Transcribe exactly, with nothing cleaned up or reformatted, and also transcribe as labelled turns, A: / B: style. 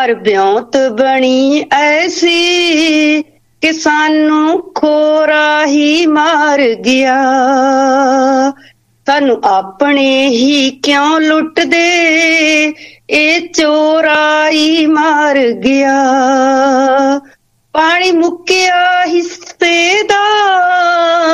A: ਪਰ ਵਿਉਂਤ ਬਣੀ ਐਸੀ ਕਿ ਸਾਨੂੰ ਖੋਰਾ ਹੀ ਮਾਰ ਗਿਆ। ਸਾਨੂੰ ਆਪਣੇ ਹੀ ਕਿਉਂ ਲੁੱਟਦੇ, ਇਹ ਚੋਰਾਈ ਮਾਰ ਗਿਆ। ਪਾਣੀ ਮੁੱਕਿਆ ਹਿੱਸੇ ਦਾ